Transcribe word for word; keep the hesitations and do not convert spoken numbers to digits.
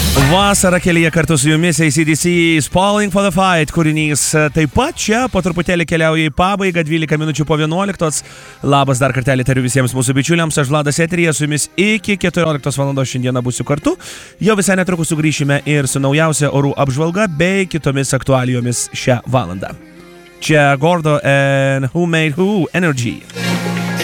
Vasara kelyje kartu su jumis A C D C Falling for the Fight kūrinys. Taip pat čia po truputėlį keliauja į pabaigą, dvylika minučių po vienuoliktos. Labas dar kartelį tariu visiems mūsų bičiuliams, aš Vladas eteryje su jumis iki keturioliktos valandos šiandieną būsiu kartu. Jau visai netrukus sugrįšime ir su naujausia orų apžvalga bei kitomis aktualijomis šią valandą. Čia Gordo and Who Made Who Energy.